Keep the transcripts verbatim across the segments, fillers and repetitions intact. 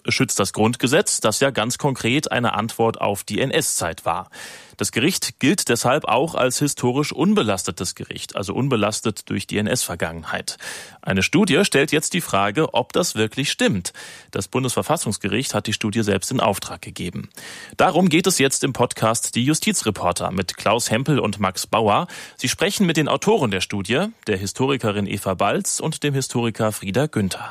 schützt das Grundgesetz, das ja ganz konkret eine Antwort auf die N S-Zeit war. Das Gericht gilt deshalb auch als historisch unbelastetes Gericht, also unbelastet durch die N S-Vergangenheit. Eine Studie stellt jetzt die Frage, ob das wirklich stimmt. Das Bundesverfassungsgericht hat die Studie selbst in Auftrag gegeben. Darum geht es jetzt im Podcast Die Justizreporter mit Klaus Hempel und Max Bauer. Sie sprechen mit den Autoren der Studie, der Historikerin Eva Balz und dem Historiker Frieder Günther.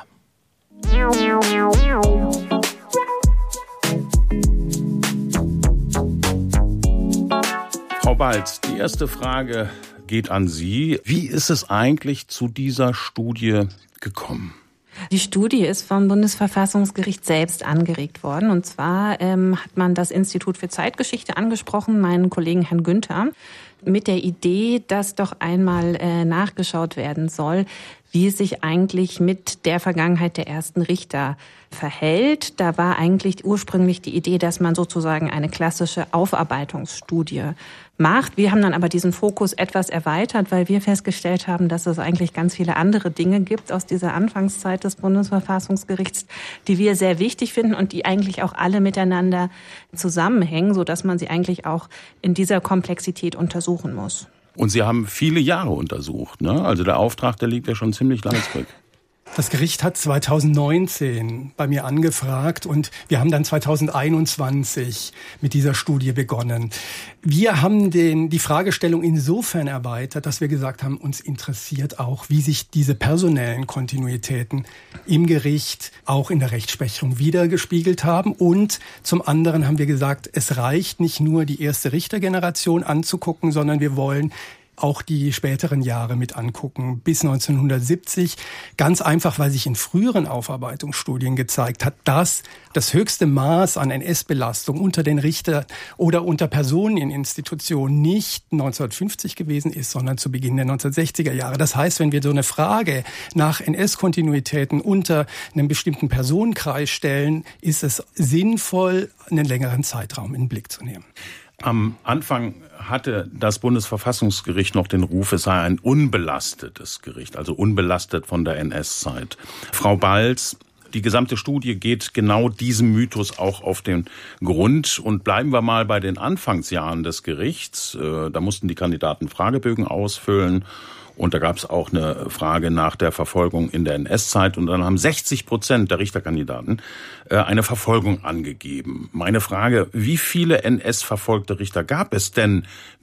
Frau Balz, die erste Frage geht an Sie. Wie ist es eigentlich zu dieser Studie gekommen? Die Studie ist vom Bundesverfassungsgericht selbst angeregt worden. Und zwar ähm, hat man das Institut für Zeitgeschichte angesprochen, meinen Kollegen Herrn Günther, mit der Idee, dass doch einmal äh, nachgeschaut werden soll, wie es sich eigentlich mit der Vergangenheit der ersten Richter verhält. Da war eigentlich ursprünglich die Idee, dass man sozusagen eine klassische Aufarbeitungsstudie macht. Wir haben dann aber diesen Fokus etwas erweitert, weil wir festgestellt haben, dass es eigentlich ganz viele andere Dinge gibt aus dieser Anfangszeit des Bundesverfassungsgerichts, die wir sehr wichtig finden und die eigentlich auch alle miteinander zusammenhängen, sodass man sie eigentlich auch in dieser Komplexität untersuchen muss. Und Sie haben viele Jahre untersucht, ne? Also der Auftrag, der liegt ja schon ziemlich lange zurück. Das Gericht hat zweitausendneunzehn bei mir angefragt und wir haben dann zweitausendeinundzwanzig mit dieser Studie begonnen. Wir haben den, die Fragestellung insofern erweitert, dass wir gesagt haben, uns interessiert auch, wie sich diese personellen Kontinuitäten im Gericht auch in der Rechtsprechung wiedergespiegelt haben. Und zum anderen haben wir gesagt, es reicht nicht nur, die erste Richtergeneration anzugucken, sondern wir wollen auch die späteren Jahre mit angucken, bis neunzehnhundertsiebzig. Ganz einfach, weil sich in früheren Aufarbeitungsstudien gezeigt hat, dass das höchste Maß an N S-Belastung unter den Richtern oder unter Personen in Institutionen nicht neunzehnhundertfünfzig gewesen ist, sondern zu Beginn der neunzehnhundertsechziger Jahre. Das heißt, wenn wir so eine Frage nach N S-Kontinuitäten unter einem bestimmten Personenkreis stellen, ist es sinnvoll, einen längeren Zeitraum in den Blick zu nehmen. Am Anfang hatte das Bundesverfassungsgericht noch den Ruf, es sei ein unbelastetes Gericht, also unbelastet von der N S-Zeit. Frau Balz, die gesamte Studie geht genau diesem Mythos auch auf den Grund. Und bleiben wir mal bei den Anfangsjahren des Gerichts. Da mussten die Kandidaten Fragebögen ausfüllen. Und da gab es auch eine Frage nach der Verfolgung in der N S-Zeit. Und dann haben sechzig Prozent der Richterkandidaten eine Verfolgung angegeben. Meine Frage, wie viele N S-verfolgte Richter gab es denn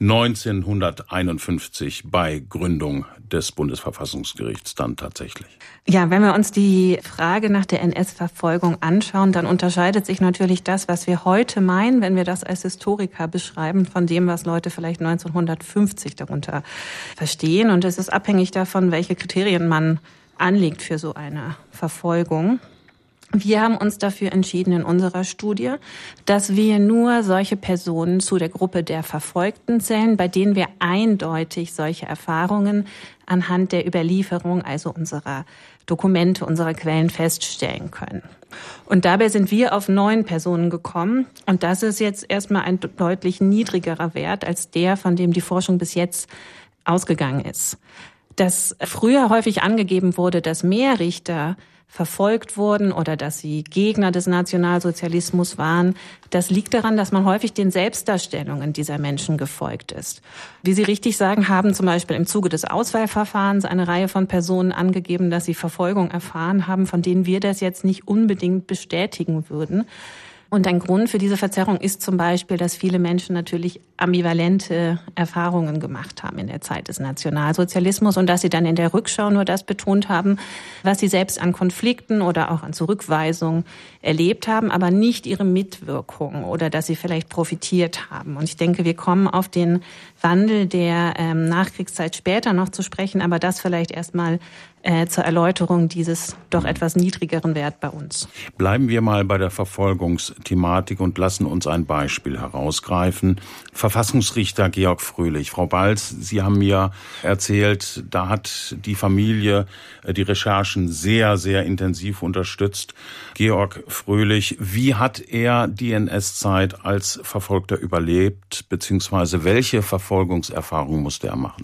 neunzehnhunderteinundfünfzig bei Gründung des Bundesverfassungsgerichts dann tatsächlich? Ja, wenn wir uns die Frage nach der N S-Verfolgung anschauen, dann unterscheidet sich natürlich das, was wir heute meinen, wenn wir das als Historiker beschreiben, von dem, was Leute vielleicht neunzehnhundertfünfzig darunter verstehen. Und es ist abhängig davon, welche Kriterien man anlegt für so eine Verfolgung. Wir haben uns dafür entschieden in unserer Studie, dass wir nur solche Personen zu der Gruppe der Verfolgten zählen, bei denen wir eindeutig solche Erfahrungen anhand der Überlieferung, also unserer Dokumente, unserer Quellen feststellen können. Und dabei sind wir auf neun Personen gekommen. Und das ist jetzt erstmal ein deutlich niedrigerer Wert als der, von dem die Forschung bis jetzt ausgegangen ist. Dass früher häufig angegeben wurde, dass mehr Richter verfolgt wurden oder dass sie Gegner des Nationalsozialismus waren, das liegt daran, dass man häufig den Selbstdarstellungen dieser Menschen gefolgt ist. Wie Sie richtig sagen, haben zum Beispiel im Zuge des Auswahlverfahrens eine Reihe von Personen angegeben, dass sie Verfolgung erfahren haben, von denen wir das jetzt nicht unbedingt bestätigen würden. Und ein Grund für diese Verzerrung ist zum Beispiel, dass viele Menschen natürlich ambivalente Erfahrungen gemacht haben in der Zeit des Nationalsozialismus und dass sie dann in der Rückschau nur das betont haben, was sie selbst an Konflikten oder auch an Zurückweisungen erlebt haben, aber nicht ihre Mitwirkung oder dass sie vielleicht profitiert haben. Und ich denke, wir kommen auf den Wandel der ähm, Nachkriegszeit später noch zu sprechen, aber das vielleicht erstmal äh, zur Erläuterung dieses doch etwas niedrigeren Wert bei uns. Bleiben wir mal bei der Verfolgungsthematik und lassen uns ein Beispiel herausgreifen. Verfassungsrichter Georg Fröhlich. Frau Balz, Sie haben mir erzählt, da hat die Familie die Recherchen sehr, sehr intensiv unterstützt. Georg Fröhlich, wie hat er die N S-Zeit als Verfolgter überlebt, beziehungsweise welche Verfolgungserfahrungen musste er machen?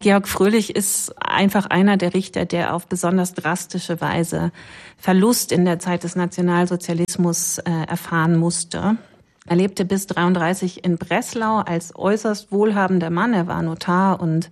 Georg Fröhlich ist einfach einer der Richter, der auf besonders drastische Weise Verlust in der Zeit des Nationalsozialismus äh, erfahren musste. Er lebte bis dreiunddreißig in Breslau als äußerst wohlhabender Mann. Er war Notar und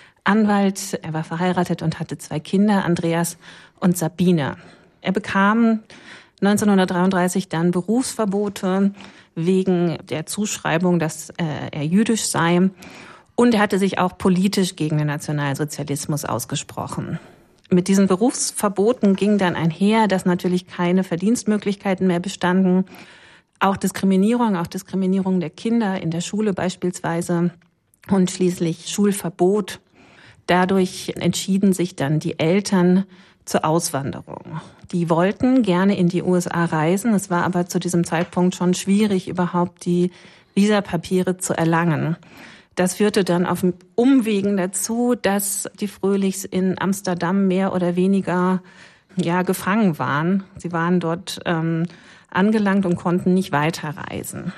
Anwalt. Er war verheiratet und hatte zwei Kinder, Andreas und Sabine. Er bekam neunzehnhundertdreiunddreißig dann Berufsverbote wegen der Zuschreibung, dass äh, er jüdisch sei. Und er hatte sich auch politisch gegen den Nationalsozialismus ausgesprochen. Mit diesen Berufsverboten ging dann einher, dass natürlich keine Verdienstmöglichkeiten mehr bestanden. Auch Diskriminierung, auch Diskriminierung der Kinder in der Schule beispielsweise und schließlich Schulverbot. Dadurch entschieden sich dann die Eltern zur Auswanderung. Die wollten gerne in die U S A reisen. Es war aber zu diesem Zeitpunkt schon schwierig, überhaupt die Visapapiere zu erlangen. Das führte dann auf Umwegen dazu, dass die Fröhlichs in Amsterdam mehr oder weniger ja gefangen waren. Sie waren dort ähm, angelangt und konnten nicht weiterreisen.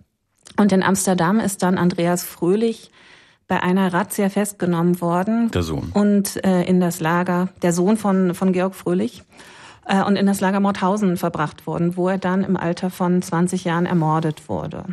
Und in Amsterdam ist dann Andreas Fröhlich bei einer Razzia festgenommen worden. Der Sohn. Und äh, in das Lager, der Sohn von, von Georg Fröhlich, äh, und in das Lager Mauthausen verbracht worden, wo er dann im Alter von zwanzig Jahren ermordet wurde.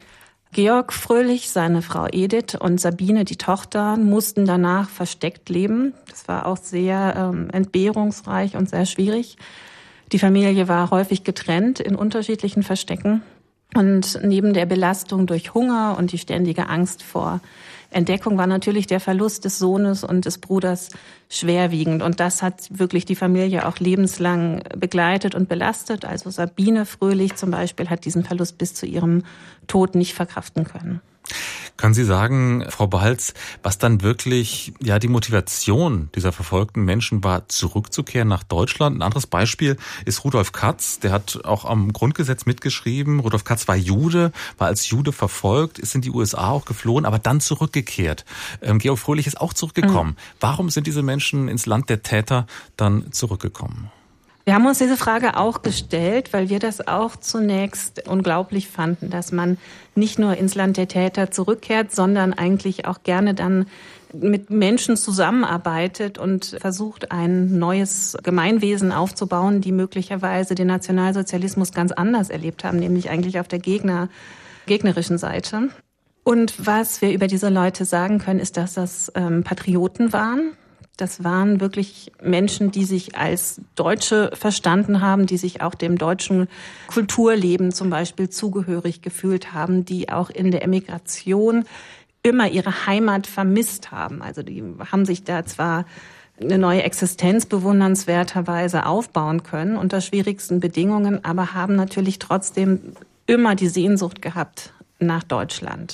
Georg Fröhlich, seine Frau Edith und Sabine, die Tochter, mussten danach versteckt leben. Das war auch sehr ähm, entbehrungsreich und sehr schwierig. Die Familie war häufig getrennt in unterschiedlichen Verstecken. Und neben der Belastung durch Hunger und die ständige Angst vor Entdeckung war natürlich der Verlust des Sohnes und des Bruders schwerwiegend. Und das hat wirklich die Familie auch lebenslang begleitet und belastet. Also Sabine Fröhlich zum Beispiel hat diesen Verlust bis zu ihrem Tod nicht verkraften können. Können Sie sagen, Frau Balz, was dann wirklich ja die Motivation dieser verfolgten Menschen war, zurückzukehren nach Deutschland? Ein anderes Beispiel ist Rudolf Katz. Der hat auch am Grundgesetz mitgeschrieben. Rudolf Katz war Jude, war als Jude verfolgt, ist in die U S A auch geflohen, aber dann zurückgekehrt. Ähm, Georg Fröhlich ist auch zurückgekommen. Mhm. Warum sind diese Menschen ins Land der Täter dann zurückgekommen? Wir haben uns diese Frage auch gestellt, weil wir das auch zunächst unglaublich fanden, dass man nicht nur ins Land der Täter zurückkehrt, sondern eigentlich auch gerne dann mit Menschen zusammenarbeitet und versucht, ein neues Gemeinwesen aufzubauen, die möglicherweise den Nationalsozialismus ganz anders erlebt haben, nämlich eigentlich auf der Gegner, gegnerischen Seite. Und was wir über diese Leute sagen können, ist, dass das ähm, Patrioten waren. Das waren wirklich Menschen, die sich als Deutsche verstanden haben, die sich auch dem deutschen Kulturleben zum Beispiel zugehörig gefühlt haben, die auch in der Emigration immer ihre Heimat vermisst haben. Also die haben sich da zwar eine neue Existenz bewundernswerterweise aufbauen können unter schwierigsten Bedingungen, aber haben natürlich trotzdem immer die Sehnsucht gehabt nach Deutschland.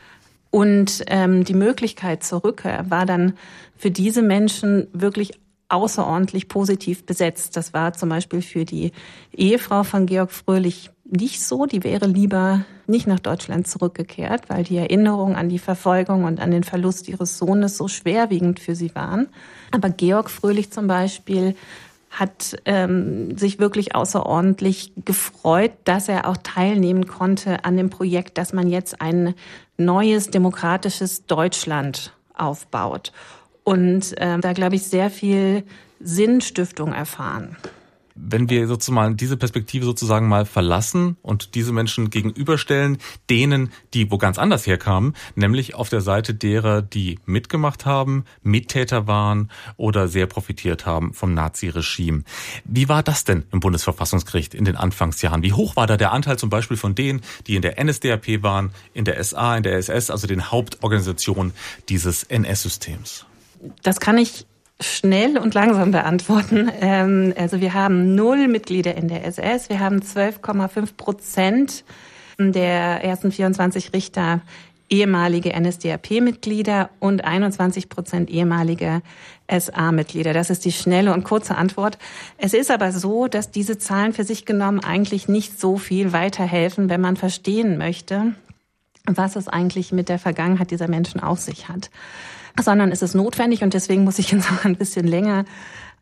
Und ähm, die Möglichkeit zur Rückkehr war dann für diese Menschen wirklich außerordentlich positiv besetzt. Das war zum Beispiel für die Ehefrau von Georg Fröhlich nicht so. Die wäre lieber nicht nach Deutschland zurückgekehrt, weil die Erinnerungen an die Verfolgung und an den Verlust ihres Sohnes so schwerwiegend für sie waren. Aber Georg Fröhlich zum Beispiel hat ähm, sich wirklich außerordentlich gefreut, dass er auch teilnehmen konnte an dem Projekt, dass man jetzt ein neues demokratisches Deutschland aufbaut. Und äh, da, glaube ich, sehr viel Sinnstiftung erfahren. Wenn wir sozusagen diese Perspektive sozusagen mal verlassen und diese Menschen gegenüberstellen, denen, die wo ganz anders herkamen, nämlich auf der Seite derer, die mitgemacht haben, Mittäter waren oder sehr profitiert haben vom Naziregime. Wie war das denn im Bundesverfassungsgericht in den Anfangsjahren? Wie hoch war da der Anteil zum Beispiel von denen, die in der N S D A P waren, in der S A, in der S S, also den Hauptorganisationen dieses N S-Systems? Das kann ich schnell und langsam beantworten. Ähm, also wir haben null Mitglieder in der S S. Wir haben zwölf Komma fünf Prozent der ersten vierundzwanzig Richter ehemalige N S D A P-Mitglieder und einundzwanzig Prozent ehemalige S A-Mitglieder. Das ist die schnelle und kurze Antwort. Es ist aber so, dass diese Zahlen für sich genommen eigentlich nicht so viel weiterhelfen, wenn man verstehen möchte, was es eigentlich mit der Vergangenheit dieser Menschen auf sich hat. Sondern es ist notwendig, und deswegen muss ich jetzt auch ein bisschen länger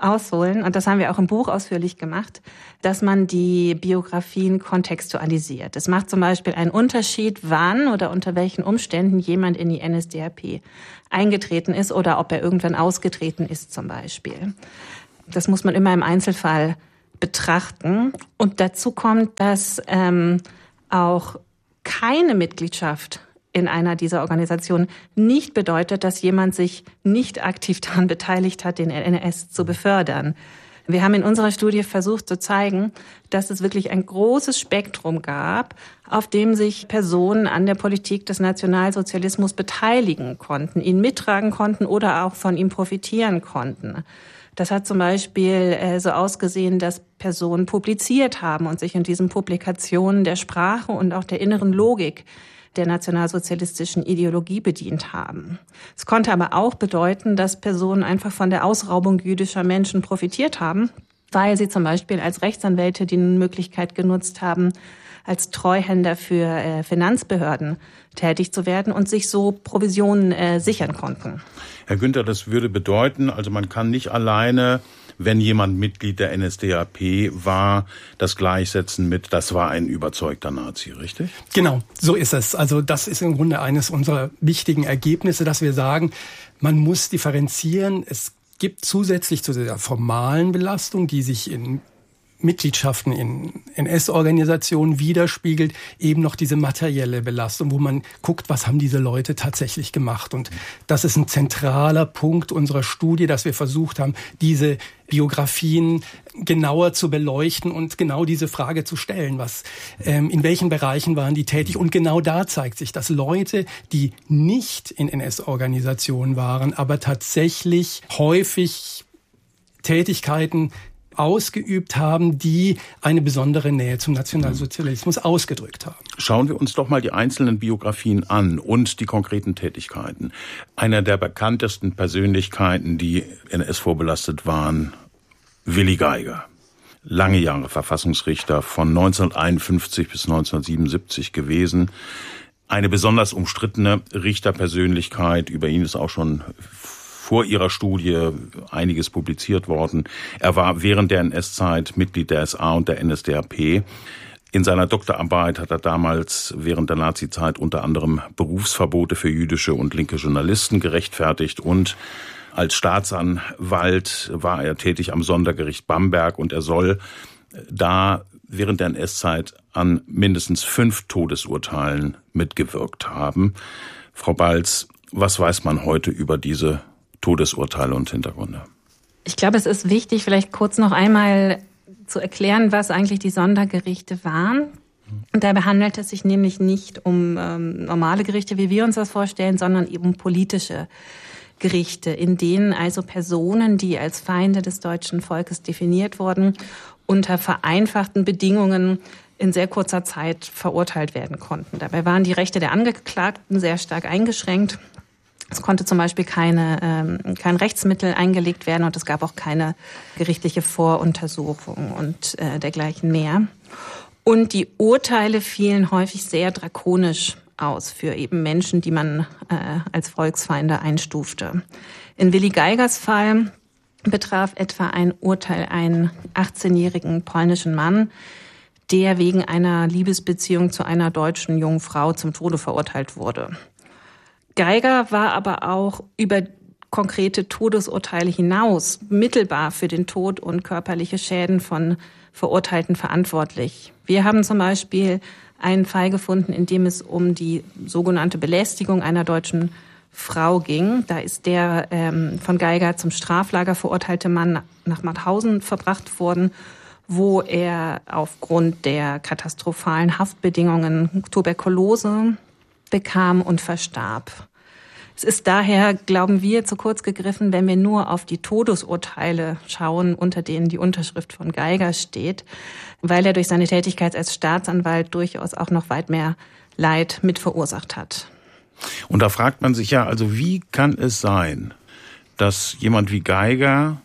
ausholen, und das haben wir auch im Buch ausführlich gemacht, dass man die Biografien kontextualisiert. Es macht zum Beispiel einen Unterschied, wann oder unter welchen Umständen jemand in die N S D A P eingetreten ist oder ob er irgendwann ausgetreten ist zum Beispiel. Das muss man immer im Einzelfall betrachten. Und dazu kommt, dass ähm, auch keine Mitgliedschaft in einer dieser Organisationen nicht bedeutet, dass jemand sich nicht aktiv daran beteiligt hat, den N S zu befördern. Wir haben in unserer Studie versucht zu zeigen, dass es wirklich ein großes Spektrum gab, auf dem sich Personen an der Politik des Nationalsozialismus beteiligen konnten, ihn mittragen konnten oder auch von ihm profitieren konnten. Das hat zum Beispiel äh, so ausgesehen, dass Personen publiziert haben und sich in diesen Publikationen der Sprache und auch der inneren Logik der nationalsozialistischen Ideologie bedient haben. Es konnte aber auch bedeuten, dass Personen einfach von der Ausraubung jüdischer Menschen profitiert haben, weil sie zum Beispiel als Rechtsanwälte die Möglichkeit genutzt haben, als Treuhänder für äh, Finanzbehörden tätig zu werden und sich so Provisionen äh, sichern konnten. Herr Günther, das würde bedeuten, also man kann nicht alleine, wenn jemand Mitglied der N S D A P war, das gleichsetzen mit, das war ein überzeugter Nazi, richtig? Genau, so ist es. Also das ist im Grunde eines unserer wichtigen Ergebnisse, dass wir sagen, man muss differenzieren. Es gibt zusätzlich zu dieser formalen Belastung, die sich in Mitgliedschaften in N S-Organisationen widerspiegelt, eben noch diese materielle Belastung, wo man guckt, was haben diese Leute tatsächlich gemacht. Und das ist ein zentraler Punkt unserer Studie, dass wir versucht haben, diese Biografien genauer zu beleuchten und genau diese Frage zu stellen, was, ähm, in welchen Bereichen waren die tätig. Und genau da zeigt sich, dass Leute, die nicht in N S-Organisationen waren, aber tatsächlich häufig Tätigkeiten ausgeübt haben, die eine besondere Nähe zum Nationalsozialismus ausgedrückt haben. Schauen wir uns doch mal die einzelnen Biografien an und die konkreten Tätigkeiten. Einer der bekanntesten Persönlichkeiten, die N S vorbelastet waren, Willi Geiger. Lange Jahre Verfassungsrichter, von neunzehnhunderteinundfünfzig bis neunzehnhundertsiebenundsiebzig gewesen. Eine besonders umstrittene Richterpersönlichkeit, über ihn ist auch schon vor ihrer Studie einiges publiziert worden. Er war während der N S-Zeit Mitglied der S A und der N S D A P. In seiner Doktorarbeit hat er damals während der Nazizeit unter anderem Berufsverbote für jüdische und linke Journalisten gerechtfertigt, und als Staatsanwalt war er tätig am Sondergericht Bamberg, und er soll da während der N S-Zeit an mindestens fünf Todesurteilen mitgewirkt haben. Frau Balz, was weiß man heute über diese Todesurteile und Hintergründe? Ich glaube, es ist wichtig, vielleicht kurz noch einmal zu erklären, was eigentlich die Sondergerichte waren. Und dabei handelt es sich nämlich nicht um ähm, normale Gerichte, wie wir uns das vorstellen, sondern eben um politische Gerichte, in denen also Personen, die als Feinde des deutschen Volkes definiert wurden, unter vereinfachten Bedingungen in sehr kurzer Zeit verurteilt werden konnten. Dabei waren die Rechte der Angeklagten sehr stark eingeschränkt. Es konnte zum Beispiel keine, ähm, kein Rechtsmittel eingelegt werden, und es gab auch keine gerichtliche Voruntersuchung und äh, dergleichen mehr. Und die Urteile fielen häufig sehr drakonisch aus für eben Menschen, die man äh, als Volksfeinde einstufte. In Willi Geigers Fall betraf etwa ein Urteil einen achtzehnjährigen polnischen Mann, der wegen einer Liebesbeziehung zu einer deutschen jungen Frau zum Tode verurteilt wurde. Geiger war aber auch über konkrete Todesurteile hinaus mittelbar für den Tod und körperliche Schäden von Verurteilten verantwortlich. Wir haben zum Beispiel einen Fall gefunden, in dem es um die sogenannte Belästigung einer deutschen Frau ging. Da ist der ähm, von Geiger zum Straflager verurteilte Mann nach Mauthausen verbracht worden, wo er aufgrund der katastrophalen Haftbedingungen Tuberkulose bekam und verstarb. Es ist daher, glauben wir, zu kurz gegriffen, wenn wir nur auf die Todesurteile schauen, unter denen die Unterschrift von Geiger steht, weil er durch seine Tätigkeit als Staatsanwalt durchaus auch noch weit mehr Leid mit verursacht hat. Und da fragt man sich ja, also wie kann es sein, dass jemand wie Geiger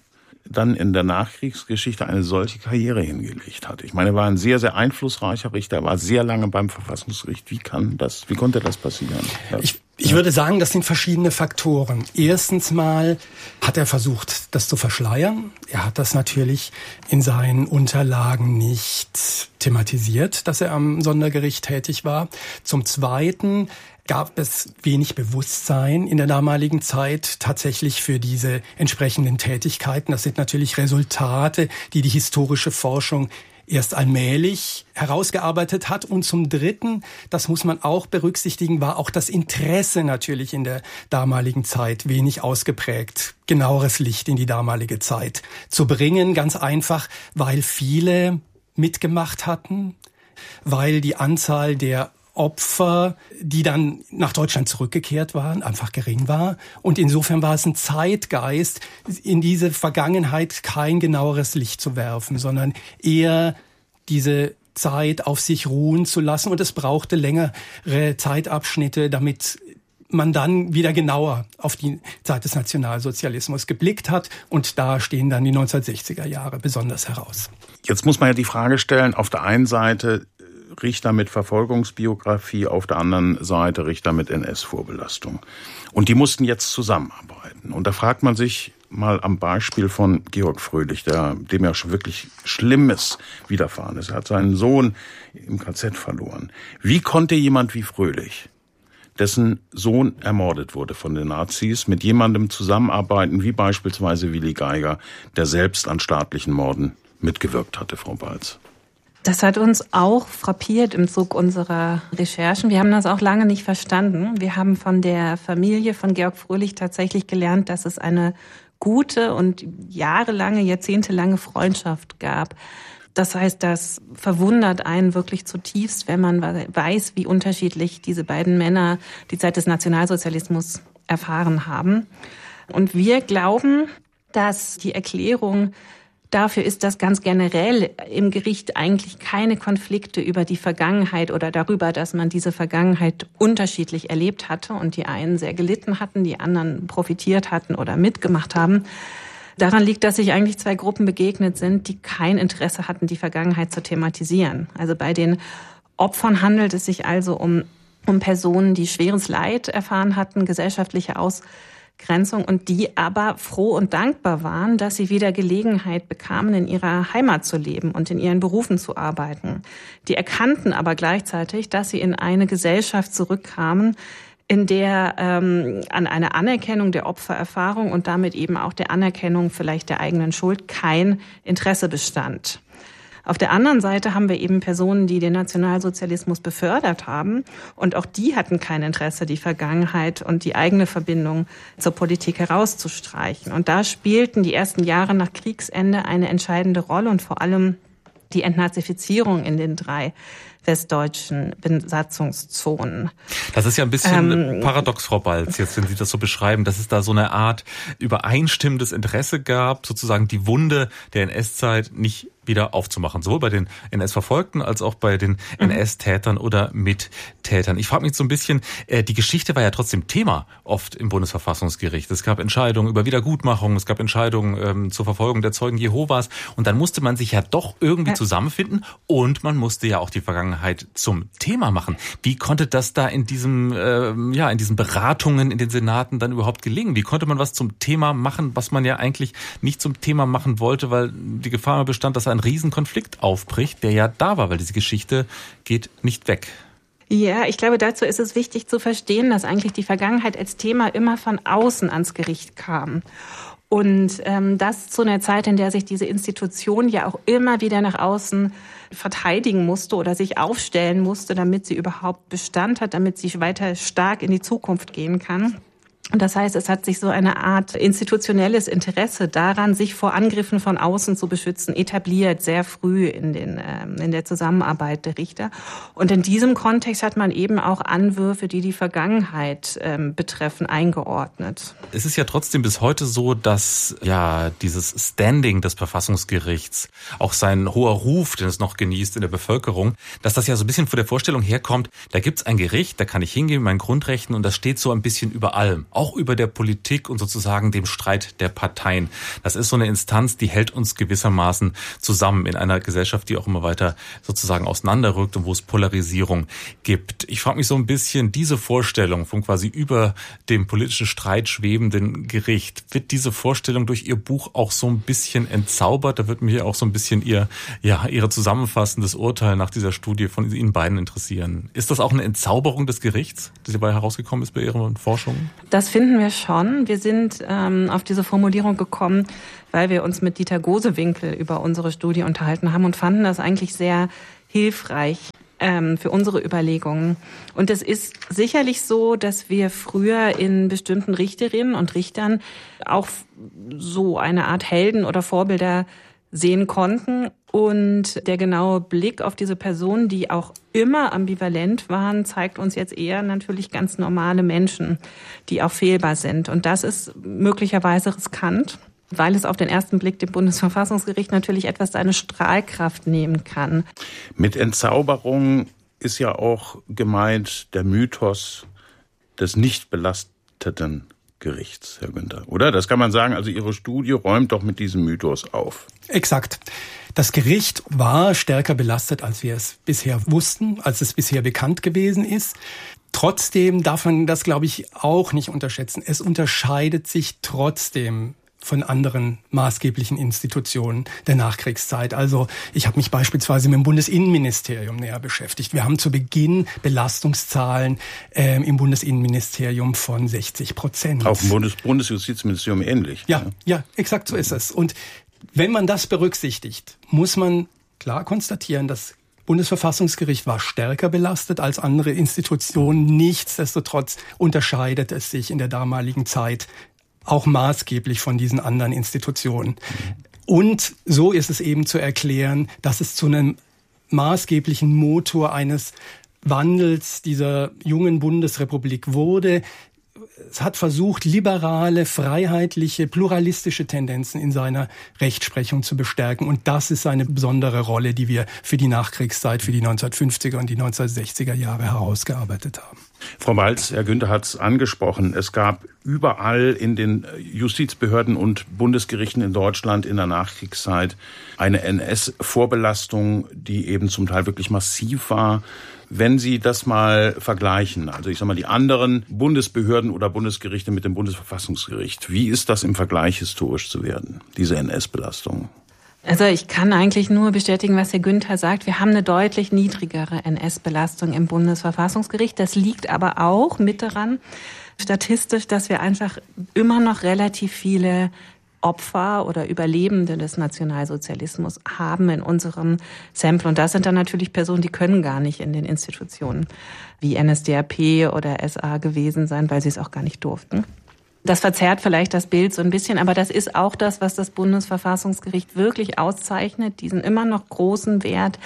dann in der Nachkriegsgeschichte eine solche Karriere hingelegt hat. Ich meine, er war ein sehr, sehr einflussreicher Richter, er war sehr lange beim Verfassungsgericht. Wie kann das, wie konnte das passieren? Ich, ich würde sagen, das sind verschiedene Faktoren. Erstens mal hat er versucht, das zu verschleiern. Er hat das natürlich in seinen Unterlagen nicht thematisiert, dass er am Sondergericht tätig war. Zum Zweiten gab es wenig Bewusstsein in der damaligen Zeit tatsächlich für diese entsprechenden Tätigkeiten. Das sind natürlich Resultate, die die historische Forschung erst allmählich herausgearbeitet hat. Und zum Dritten, das muss man auch berücksichtigen, war auch das Interesse natürlich in der damaligen Zeit wenig ausgeprägt, genaueres Licht in die damalige Zeit zu bringen. Ganz einfach, weil viele mitgemacht hatten, weil die Anzahl der Opfer, die dann nach Deutschland zurückgekehrt waren, einfach gering war. Und insofern war es ein Zeitgeist, in diese Vergangenheit kein genaueres Licht zu werfen, sondern eher diese Zeit auf sich ruhen zu lassen. Und es brauchte längere Zeitabschnitte, damit man dann wieder genauer auf die Zeit des Nationalsozialismus geblickt hat. Und da stehen dann die neunzehnhundertsechziger Jahre besonders heraus. Jetzt muss man ja die Frage stellen, auf der einen Seite Richter mit Verfolgungsbiografie, auf der anderen Seite Richter mit N S-Vorbelastung. Und die mussten jetzt zusammenarbeiten. Und da fragt man sich mal am Beispiel von Georg Fröhlich, der, dem ja schon wirklich Schlimmes widerfahren ist. Er hat seinen Sohn im K Z verloren. Wie konnte jemand wie Fröhlich, dessen Sohn ermordet wurde von den Nazis, mit jemandem zusammenarbeiten, wie beispielsweise Willi Geiger, der selbst an staatlichen Morden mitgewirkt hatte, Frau Balz? Das hat uns auch frappiert im Zug unserer Recherchen. Wir haben das auch lange nicht verstanden. Wir haben von der Familie von Georg Fröhlich tatsächlich gelernt, dass es eine gute und jahrelange, jahrzehntelange Freundschaft gab. Das heißt, das verwundert einen wirklich zutiefst, wenn man weiß, wie unterschiedlich diese beiden Männer die Zeit des Nationalsozialismus erfahren haben. Und wir glauben, dass die Erklärung dafür ist, dass ganz generell im Gericht eigentlich keine Konflikte über die Vergangenheit oder darüber, dass man diese Vergangenheit unterschiedlich erlebt hatte und die einen sehr gelitten hatten, die anderen profitiert hatten oder mitgemacht haben. Daran liegt, dass sich eigentlich zwei Gruppen begegnet sind, die kein Interesse hatten, die Vergangenheit zu thematisieren. Also bei den Opfern handelt es sich also um, um Personen, die schweres Leid erfahren hatten, gesellschaftliche Ausgrenzung und die aber froh und dankbar waren, dass sie wieder Gelegenheit bekamen, in ihrer Heimat zu leben und in ihren Berufen zu arbeiten. Die erkannten aber gleichzeitig, dass sie in eine Gesellschaft zurückkamen, in der ähm, an eine Anerkennung der Opfererfahrung und damit eben auch der Anerkennung vielleicht der eigenen Schuld kein Interesse bestand. Auf der anderen Seite haben wir eben Personen, die den Nationalsozialismus befördert haben. Und auch die hatten kein Interesse, die Vergangenheit und die eigene Verbindung zur Politik herauszustreichen. Und da spielten die ersten Jahre nach Kriegsende eine entscheidende Rolle und vor allem die Entnazifizierung in den drei westdeutschen Besatzungszonen. Das ist ja ein bisschen ähm, paradox, Frau Balz, jetzt, wenn Sie das so beschreiben, dass es da so eine Art übereinstimmendes Interesse gab, sozusagen die Wunde der N S-Zeit nicht wieder aufzumachen, sowohl bei den N S-Verfolgten als auch bei den N S-Tätern oder Mittätern. Ich frage mich so ein bisschen, äh, die Geschichte war ja trotzdem Thema oft im Bundesverfassungsgericht. Es gab Entscheidungen über Wiedergutmachung, es gab Entscheidungen ähm, zur Verfolgung der Zeugen Jehovas und dann musste man sich ja doch irgendwie ja. zusammenfinden und man musste ja auch die Vergangenheit zum Thema machen. Wie konnte das da in diesem, äh, ja, in diesen Beratungen in den Senaten dann überhaupt gelingen? Wie konnte man was zum Thema machen, was man ja eigentlich nicht zum Thema machen wollte, weil die Gefahr bestand, dass ein Riesenkonflikt aufbricht, der ja da war, weil diese Geschichte geht nicht weg. Ja, ich glaube, dazu ist es wichtig zu verstehen, dass eigentlich die Vergangenheit als Thema immer von außen ans Gericht kam. Und ähm, das zu einer Zeit, in der sich diese Institution ja auch immer wieder nach außen verteidigen musste oder sich aufstellen musste, damit sie überhaupt Bestand hat, damit sie weiter stark in die Zukunft gehen kann. Und das heißt, es hat sich so eine Art institutionelles Interesse daran, sich vor Angriffen von außen zu beschützen, etabliert, sehr früh in den ähm, in der Zusammenarbeit der Richter. Und in diesem Kontext hat man eben auch Anwürfe, die die Vergangenheit ähm, betreffen, eingeordnet. Es ist ja trotzdem bis heute so, dass ja dieses Standing des Verfassungsgerichts, auch sein hoher Ruf, den es noch genießt in der Bevölkerung, dass das ja so ein bisschen von der Vorstellung herkommt, da gibt's ein Gericht, da kann ich hingehen mit meinen Grundrechten und das steht so ein bisschen über allem. auch über der Politik und sozusagen dem Streit der Parteien. Das ist so eine Instanz, die hält uns gewissermaßen zusammen in einer Gesellschaft, die auch immer weiter sozusagen auseinanderrückt und wo es Polarisierung gibt. Ich frage mich so ein bisschen, diese Vorstellung vom quasi über dem politischen Streit schwebenden Gericht, wird diese Vorstellung durch Ihr Buch auch so ein bisschen entzaubert? Da wird mich auch so ein bisschen Ihr, ja, Ihre zusammenfassendes Urteil nach dieser Studie von Ihnen beiden interessieren. Ist das auch eine Entzauberung des Gerichts, die dabei herausgekommen ist bei Ihren Forschungen? Das finden wir schon. Wir sind ähm, auf diese Formulierung gekommen, weil wir uns mit Dieter Gosewinkel über unsere Studie unterhalten haben und fanden das eigentlich sehr hilfreich ähm, für unsere Überlegungen. Und es ist sicherlich so, dass wir früher in bestimmten Richterinnen und Richtern auch so eine Art Helden oder Vorbilder sehen konnten. Und der genaue Blick auf diese Personen, die auch immer ambivalent waren, zeigt uns jetzt eher natürlich ganz normale Menschen, die auch fehlbar sind. Und das ist möglicherweise riskant, weil es auf den ersten Blick dem Bundesverfassungsgericht natürlich etwas seine Strahlkraft nehmen kann. Mit Entzauberung ist ja auch gemeint der Mythos des nicht belasteten Gerichts, Herr Günther, oder? Das kann man sagen, also Ihre Studie räumt doch mit diesem Mythos auf. Exakt. Das Gericht war stärker belastet, als wir es bisher wussten, als es bisher bekannt gewesen ist. Trotzdem darf man das, glaube ich, auch nicht unterschätzen. Es unterscheidet sich trotzdem von anderen maßgeblichen Institutionen der Nachkriegszeit. Also ich habe mich beispielsweise mit dem Bundesinnenministerium näher beschäftigt. Wir haben zu Beginn Belastungszahlen ähm, im Bundesinnenministerium von sechzig Prozent. Auch im Bundes- Bundesjustizministerium ähnlich. Ja, ja, ja, exakt so ist es. Und wenn man das berücksichtigt, muss man klar konstatieren, das Bundesverfassungsgericht war stärker belastet als andere Institutionen. Nichtsdestotrotz unterscheidet es sich in der damaligen Zeit auch maßgeblich von diesen anderen Institutionen. Und so ist es eben zu erklären, dass es zu einem maßgeblichen Motor eines Wandels dieser jungen Bundesrepublik wurde. Es hat versucht, liberale, freiheitliche, pluralistische Tendenzen in seiner Rechtsprechung zu bestärken. Und das ist eine besondere Rolle, die wir für die Nachkriegszeit, für die neunzehnhundertfünfziger und die neunzehnhundertsechziger Jahre herausgearbeitet haben. Frau Balz, Herr Günther hat es angesprochen, es gab überall in den Justizbehörden und Bundesgerichten in Deutschland in der Nachkriegszeit eine N S-Vorbelastung, die eben zum Teil wirklich massiv war. Wenn Sie das mal vergleichen, also ich sag mal die anderen Bundesbehörden oder Bundesgerichte mit dem Bundesverfassungsgericht, wie ist das im Vergleich historisch zu werden, diese N S-Belastung? Also ich kann eigentlich nur bestätigen, was Herr Günther sagt. Wir haben eine deutlich niedrigere N S-Belastung im Bundesverfassungsgericht. Das liegt aber auch mit daran, statistisch, dass wir einfach immer noch relativ viele Opfer oder Überlebende des Nationalsozialismus haben in unserem Sample. Und das sind dann natürlich Personen, die können gar nicht in den Institutionen wie N S D A P oder S A gewesen sein, weil sie es auch gar nicht durften. Das verzerrt vielleicht das Bild so ein bisschen, aber das ist auch das, was das Bundesverfassungsgericht wirklich auszeichnet, diesen immer noch großen Wert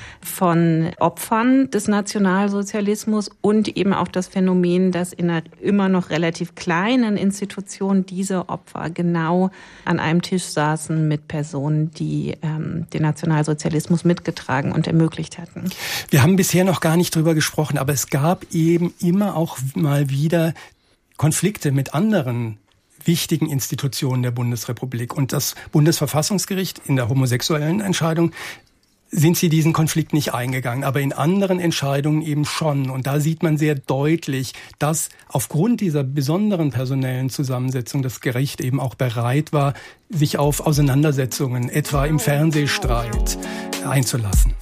von Opfern des Nationalsozialismus und eben auch das Phänomen, dass in einer immer noch relativ kleinen Institution diese Opfer genau an einem Tisch saßen mit Personen, die ähm, den Nationalsozialismus mitgetragen und ermöglicht hatten. Wir haben bisher noch gar nicht drüber gesprochen, aber es gab eben immer auch mal wieder Konflikte mit anderen wichtigen Institutionen der Bundesrepublik. Und das Bundesverfassungsgericht in der homosexuellen Entscheidung sind sie diesen Konflikt nicht eingegangen, aber in anderen Entscheidungen eben schon. Und da sieht man sehr deutlich, dass aufgrund dieser besonderen personellen Zusammensetzung das Gericht eben auch bereit war, sich auf Auseinandersetzungen, etwa im Fernsehstreit, einzulassen.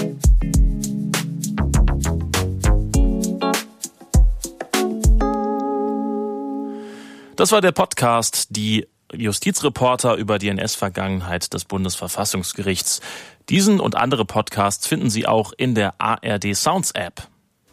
Das war der Podcast, die Justizreporter über die N S-Vergangenheit des Bundesverfassungsgerichts. Diesen und andere Podcasts finden Sie auch in der A R D Sounds App.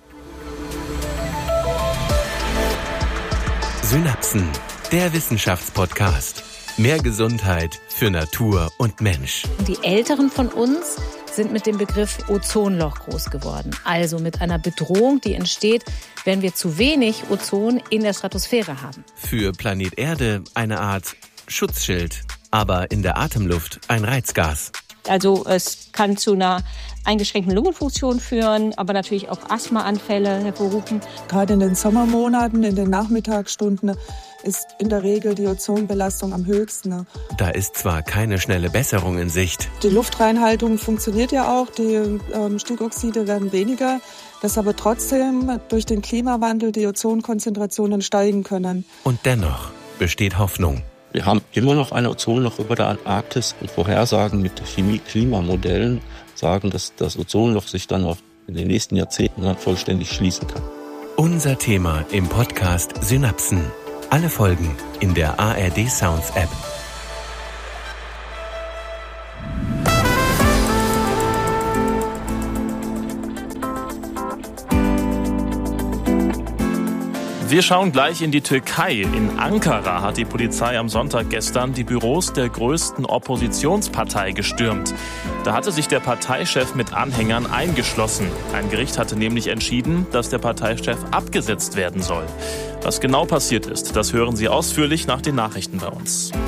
Synapsen, der Wissenschaftspodcast. Mehr Gesundheit für Natur und Mensch. Die Älteren von uns sind mit dem Begriff Ozonloch groß geworden. Also mit einer Bedrohung, die entsteht, wenn wir zu wenig Ozon in der Stratosphäre haben. Für Planet Erde eine Art Schutzschild, aber in der Atemluft ein Reizgas. Also es kann zu einer eingeschränkten Lungenfunktion führen, aber natürlich auch Asthmaanfälle hervorrufen. Gerade in den Sommermonaten, in den Nachmittagsstunden ist in der Regel die Ozonbelastung am höchsten. Da ist zwar keine schnelle Besserung in Sicht. Die Luftreinhaltung funktioniert ja auch, die ähm, Stickoxide werden weniger, dass aber trotzdem durch den Klimawandel die Ozonkonzentrationen steigen können. Und dennoch besteht Hoffnung. Wir haben immer noch ein Ozonloch über der Antarktis und Vorhersagen mit Chemie-Klimamodellen sagen, dass das Ozonloch sich dann auch in den nächsten Jahrzehnten dann vollständig schließen kann. Unser Thema im Podcast Synapsen. Alle Folgen in der A R D Sounds App. Wir schauen gleich in die Türkei. In Ankara hat die Polizei am Sonntag gestern die Büros der größten Oppositionspartei gestürmt. Da hatte sich der Parteichef mit Anhängern eingeschlossen. Ein Gericht hatte nämlich entschieden, dass der Parteichef abgesetzt werden soll. Was genau passiert ist, das hören Sie ausführlich nach den Nachrichten bei uns.